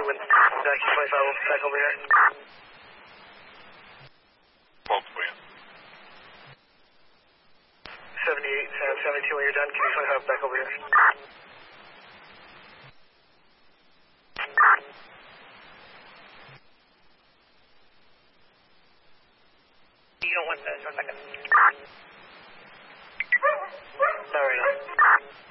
Truman. Jackie 25, back over here. Multiple, yeah. 78, Sam 72 when you're done. Can you 25 back over here? You don't want this, 1 second. Not right now.